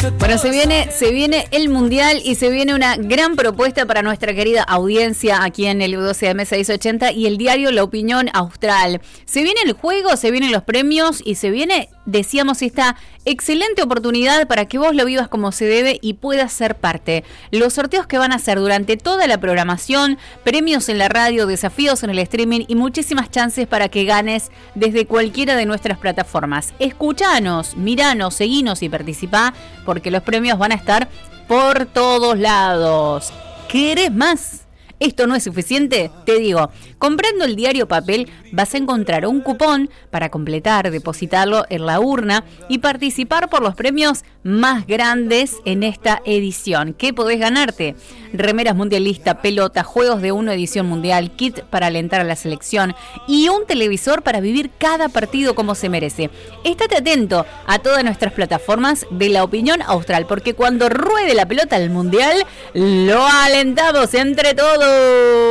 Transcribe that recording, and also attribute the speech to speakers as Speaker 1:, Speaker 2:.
Speaker 1: Bueno, se viene el Mundial y se viene una gran propuesta para nuestra querida audiencia aquí en el U12 M680 y el diario La Opinión Austral. Se viene el juego, se vienen los premios y se viene, decíamos, esta excelente oportunidad para que vos lo vivas como se debe y puedas ser parte. Los sorteos que van a hacer durante toda la programación, premios en la radio, desafíos en el streaming y muchísimas chances para que ganes desde cualquiera de nuestras plataformas. Escuchanos, miranos, seguinos y participá porque los premios van a estar por todos lados. ¿Querés más? ¿Esto no es suficiente? Te digo, comprando el diario papel vas a encontrar un cupón para completar, depositarlo en la urna y participar por los premios más grandes en esta edición. ¿Qué podés ganarte? Remeras mundialistas, pelota, juegos de 1 edición mundial, kit para alentar a la selección y un televisor para vivir cada partido como se merece. Estate atento a todas nuestras plataformas de La Opinión Austral, porque cuando ruede la pelota al mundial, lo alentamos entre todos.